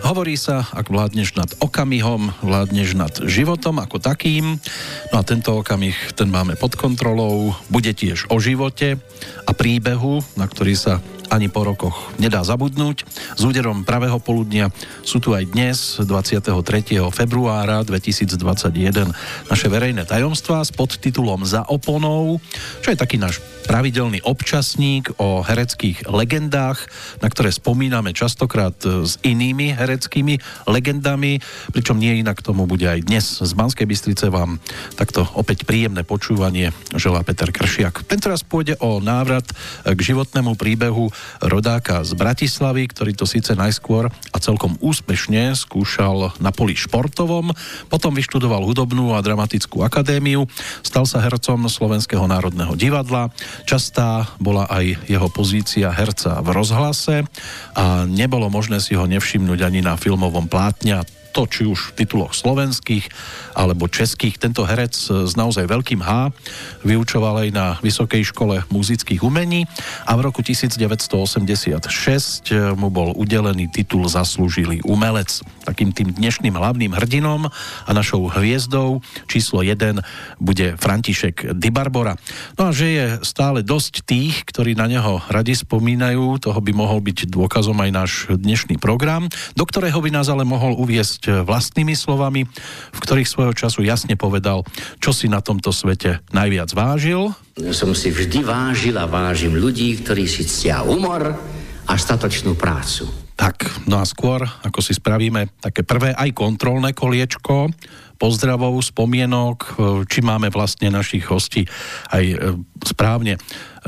Hovorí sa, ak vládneš nad okamihom, vládneš nad životom ako takým. No a tento okamih, ten máme pod kontrolou. Bude tiež o živote a príbehu, na ktorý sa ani po rokoch nedá zabudnúť. S úderom pravého poludnia sú tu aj dnes, 23. februára 2021, naše verejné tajomstvá s podtitulom Za oponou, čo je taký náš pravidelný občasník o hereckých legendách, na ktoré spomíname častokrát s inými hereckými legendami, pričom nie inak tomu bude aj dnes. Z Banskej Bystrice vám takto opäť príjemné počúvanie želá Peter Kršiak. Tentoraz pôjde o návrat k životnému príbehu rodáka z Bratislavy, ktorý to síce najskôr a celkom úspešne skúšal na poli športovom, potom vyštudoval hudobnú a dramatickú akadémiu, stal sa hercom Slovenského národného divadla. Častá bola aj jeho pozícia herca v rozhlase a nebolo možné si ho nevšimnúť ani na filmovom plátne, to či už v tituloch slovenských alebo českých. Tento herec s naozaj veľkým H vyučoval aj na Vysokej škole muzických umení a v roku 1986 mu bol udelený titul Zaslúžilý umelec. Takým tým dnešným hlavným hrdinom a našou hviezdou číslo 1 bude František Di Barbora. No a že je stále dosť tých, ktorí na neho radi spomínajú, toho by mohol byť dôkazom aj náš dnešný program, do ktorého by nás ale mohol uviesť vlastnými slovami, v ktorých svojho času jasne povedal, čo si na tomto svete najviac vážil. Som si vždy vážil a vážim ľudí, ktorí si ctia humor a statočnú prácu. Tak, no a skôr, ako si spravíme také prvé aj kontrolné koliečko pozdravov, spomienok, či máme vlastne našich hostí aj správne,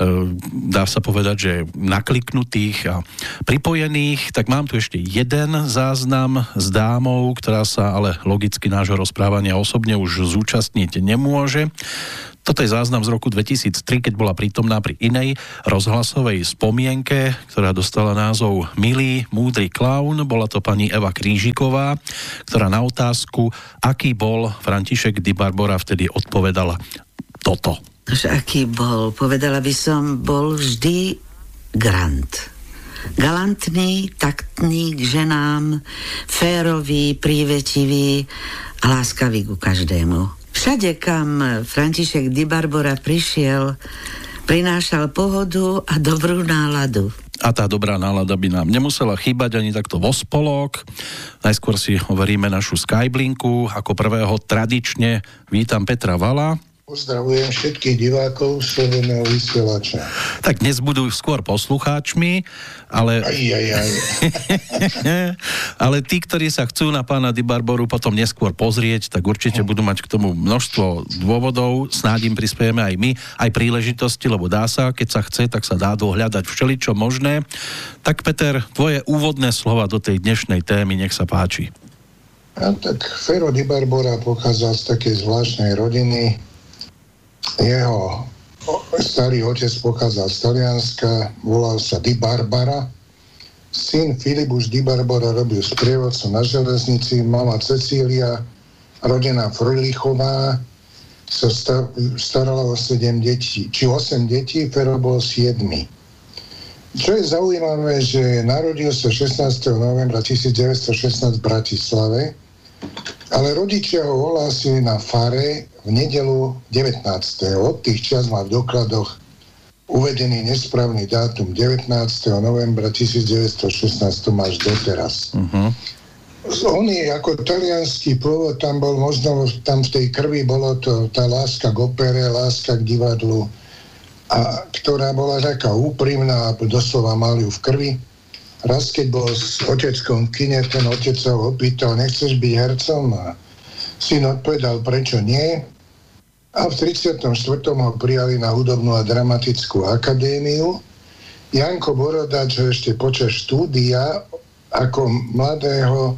dá sa povedať, že nakliknutých a pripojených, tak mám tu ešte jeden záznam s dámou, ktorá sa ale logicky nášho rozprávania osobne už zúčastniť nemôže. Toto je záznam z roku 2003, keď bola prítomná pri inej rozhlasovej spomienke, ktorá dostala názov Milý, múdry klaun. Bola to pani Eva Krížiková, ktorá na otázku, aký bol František Di Barbora, vtedy odpovedala toto. Aký bol? Povedala by som, bol vždy grant. Galantný, taktný k ženám, férový, prívetivý a láskavý ku každému. Všade, kam František Di Barbora prišiel, prinášal pohodu a dobrú náladu. A tá dobrá nálada by nám nemusela chýbať ani takto vo spolok. Najskôr si overíme našu Skyblinku. Ako prvého tradične vítam Petra Vala. Pozdravujem všetkých divákov Slobodného vysielača. Tak dnes budú skôr poslucháčmi, ale... ale tí, ktorí sa chcú na pána Di Barboru potom neskôr pozrieť, tak určite budú mať k tomu množstvo dôvodov. Snáď im prispiejeme aj my, aj príležitosti, lebo dá sa, keď sa chce, tak sa dá dohľadať všeličo možné. Tak Peter, tvoje úvodné slova do tej dnešnej témy, nech sa páči. A tak Fero Di Barbora pochádzal z takej zvláštnej rodiny. Jeho starý otec pochádzal z Talianska, volal sa Di Barbara. Syn Filip už Di Barbora robil sprievodcu na železnici, mama Cecília, rodená Frölichová, sa starala o 7 detí, či 8 detí, Fero bol 7. Čo je zaujímavé, že narodil sa 16. novembra 1916 v Bratislave, ale rodičia ho ohlásili na fare v nedeľu 19. Od tých čas má v dokladoch uvedený nesprávny dátum 19. novembra 1916, to máš doteraz. On je ako talianský pôvod, tam bol možno, tam v tej krvi bolo to tá láska k opere, láska k divadlu, a ktorá bola taká úprimná, doslova mali ju v krvi. Raz, keď bol s oteckom v kine, ten otec sa ho opýtal, nechceš byť hercom? A syn odpovedal, prečo nie? A v 34. ho prijali na hudobnú a dramatickú akadémiu. Janko Borodač ho ešte počas štúdia ako mladého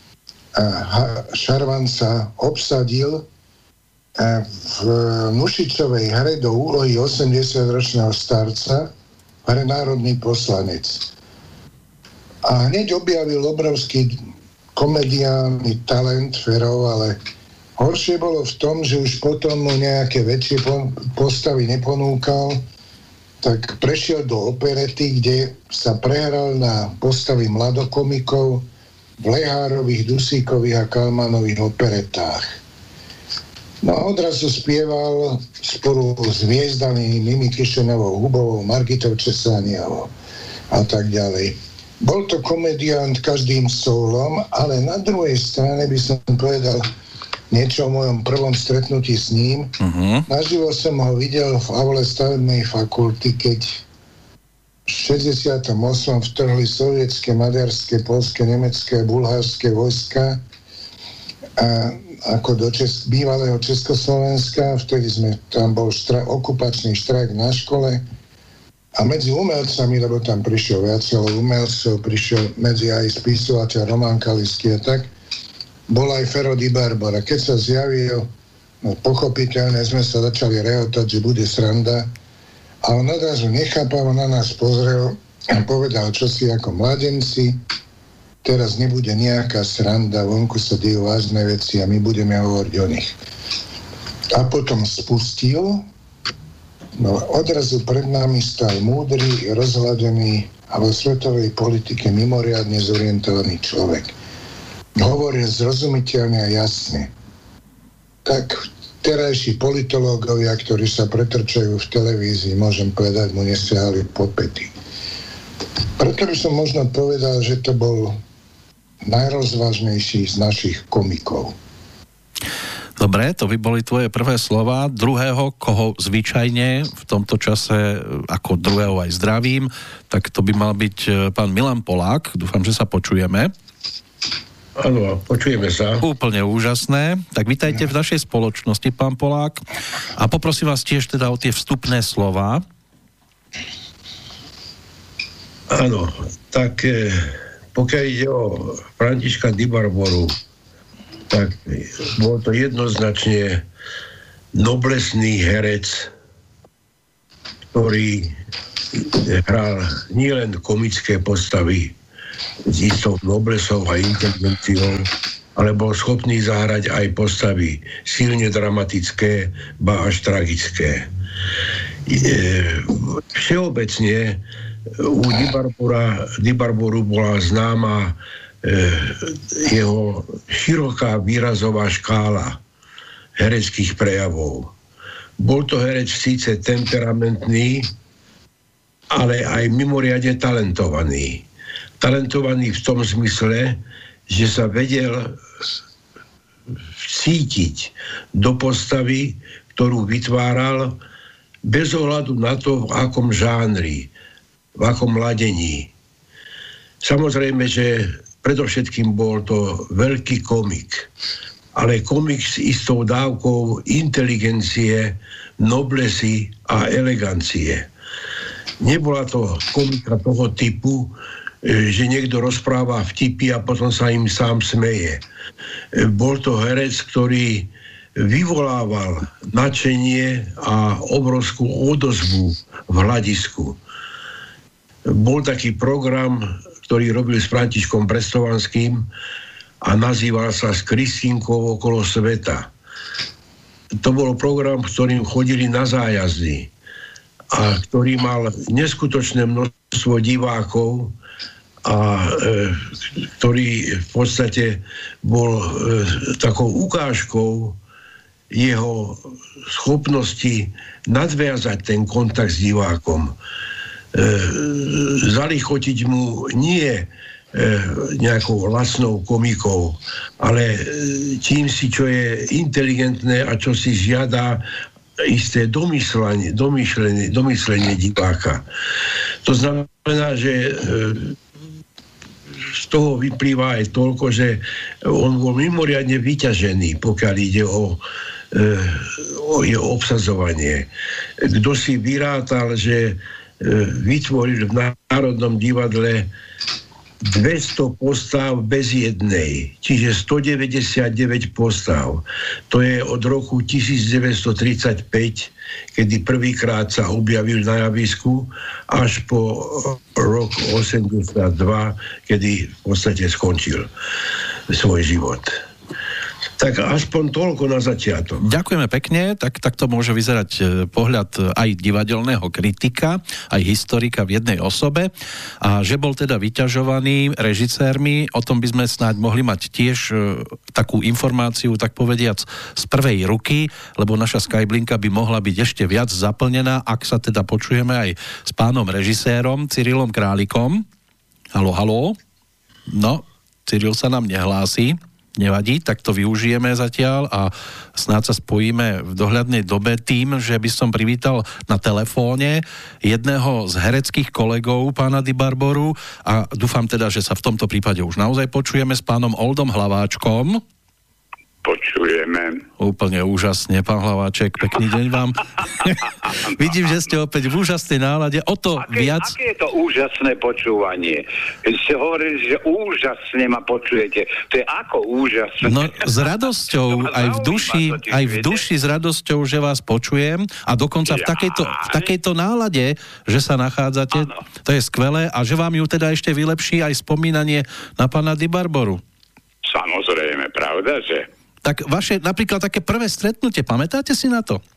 šarvanca obsadil v Nušičovej hre do úlohy 80-ročného starca, hre Národný poslanec. A hneď objavil obrovský komediálny talent Ferov, ale horšie bolo v tom, že už potom mu nejaké väčšie postavy neponúkal, tak prešiel do operety, kde sa prehral na postavy mladokomikov v Lehárových, Dusíkových a Kalmanových operetách. No a odrazu spieval spolu s hviezdami Mimi Kišenovou, Hubovou, Margitou Česániovou a tak ďalej. Bol to komediant každým soulom, ale na druhej strane by som povedal niečo o mojom prvom stretnutí s ním. Naživo som ho videl v aule stavebnej fakulty, keď v 68. vtrhli sovietské, maďarské, poľské, nemecké a bulharské vojska ako do bývalého Československa. Vtedy tam bol okupačný štrajk na škole a medzi umelcami, lebo tam prišiel viacero umelcov, prišiel medzi aj spisovateľ Roman Kalisky a tak, bol aj Fero Di Barbara. Keď sa zjavil, no pochopiteľne sme sa začali rehotať, že bude sranda. A on odrazu nechápavo na nás pozrel a povedal čosi ako mladenci, teraz nebude nejaká sranda, vonku sa dejú vážne veci a my budeme hovoriť o nich. A potom spustil, no odrazu pred nami stal múdry, rozhľadený a vo svetovej politike mimoriadne zorientovaný človek. Hovoril zrozumiteľne a jasne. Tak terajší politológovia, ktorí sa pretrčajú v televízii, môžem povedať, mu nesiahli po päty. Preto by som možno povedal, že to bol najrozvážnejší z našich komikov. Dobre, to by boli tvoje prvé slova. Druhého, koho zvyčajne v tomto čase ako druhého aj zdravím, tak to by mal byť pán Milan Polák. Dúfam, že sa počujeme. Áno, počujeme sa. Úplne úžasné. Tak vítajte v našej spoločnosti, pán Polák. A poprosím vás tiež teda o tie vstupné slová. Áno, tak pokiaľ ide o Františka Di Barboru, tak bol to jednoznačne noblesný herec, ktorý hral nielen komické postavy s istou noblesou a inteligenciou, ale bol schopný zahrať aj postavy silne dramatické, ba až tragické. Všeobecne u Di Barboru bola známa jeho široká výrazová škála hereckých prejavov. Bol to herec síce temperamentný, ale aj mimoriadne talentovaný. Talentovaný v tom zmysle, že sa vedel cítiť do postavy, ktorú vytváral, bez ohľadu na to, v akom žánri, v akom ladení. Samozrejme, že predovšetkým bol to veľký komik, ale komik s istou dávkou inteligencie, noblesy a elegancie. Nebola to komika toho typu, že niekto rozpráva vtipy a potom sa im sám smeje. Bol to herec, ktorý vyvolával nadšenie a obrovskú odozvu v hľadisku. Bol taký program, ktorý robil s Františkom Brestovanským a nazýval sa S Kristínkou okolo sveta. To bol program, ktorým chodili na zájazdy a ktorý mal neskutočné množstvo divákov a ktorý v podstate bol takou ukážkou jeho schopnosti nadviazať ten kontakt s divákom. Zalichotiť mu nie nejakou lacnou komikou, ale čímsi, čo je inteligentné a čo si žiada isté domyslenie diváka. To znamená, že z toho vyplýva aj toľko, že on bol mimoriadne vyťažený, pokiaľ ide o jeho obsadzovanie. Kto si vyrátal, že vytvoril v Národnom divadle 200 postav bez jednej, čiže 199 postav. To je od roku 1935, kedy prvýkrát sa objavil na javisku, až po rok 82, kedy v podstate skončil svoj život. Tak aspoň toľko na začiatok. Ďakujeme pekne, tak to môže vyzerať pohľad aj divadelného kritika, aj historika v jednej osobe. A že bol teda vyťažovaný režisérmi, o tom by sme snáď mohli mať tiež takú informáciu, tak povediac, z prvej ruky, lebo naša Skyblinka by mohla byť ešte viac zaplnená, ak sa teda počujeme aj s pánom režisérom Cyrilom Králikom. Haló, haló? No, Cyril sa nám nehlási. Nevadí, tak to využijeme zatiaľ a snáď sa spojíme v dohľadnej dobe tým, že by som privítal na telefóne jedného z hereckých kolegov pána Di Barboru a dúfam teda, že sa v tomto prípade už naozaj počujeme s pánom Oldom Hlaváčkom. Počujeme. Úplne úžasne, pán Hlaváček, pekný deň vám. Vidím, že ste opäť v úžasnej nálade, o to viac. Aké je to úžasné počúvanie? Keď ste hovorili, že úžasne ma počujete, to je ako úžasné? No s radosťou, aj v duši s radosťou, že vás počujem a dokonca v takejto nálade, že sa nachádzate, ano. To je skvelé a že vám ju teda ešte vylepší aj spomínanie na pána Di Barboru. Samozrejme, pravda, že? Tak vaše napríklad také prvé stretnutie, pamätáte si na to?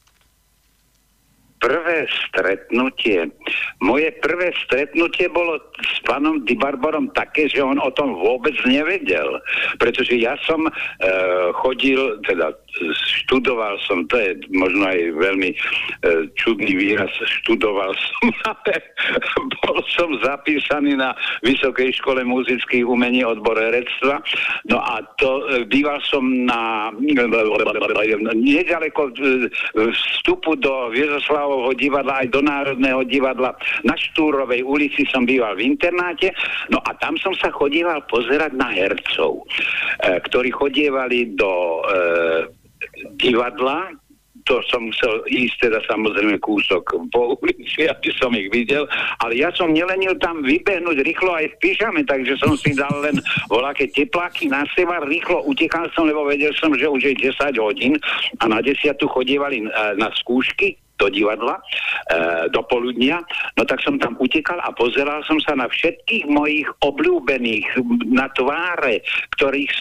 Prvé stretnutie. Moje prvé stretnutie bolo s pánom Di Barborom také, že on o tom vôbec nevedel. Pretože ja som chodil, teda študoval som, to je možno aj veľmi čudný výraz, študoval som, ale bol som zapísaný na Vysokej škole muzických umení odbor herectva. No a to býval som na nedaleko vstupu do Viežoslavovho divadla, aj do Národného divadla. Na Štúrovej ulici som býval v internáte, no a tam som sa chodieval pozerať na hercov, ktorí chodievali do divadla. To som musel ísť teda samozrejme kúsok po ulici, aby som ich videl, ale ja som nelenil tam vybehnúť rýchlo aj v pyžame, takže som si dal len voľaké tepláky na seba, rýchlo utekal som, lebo vedel som, že už je 10 hodín a na 10 chodievali na skúšky do divadla do poludnia, no tak som tam utekal a pozeral som sa na všetkých mojich obľúbených na tváre, ktorých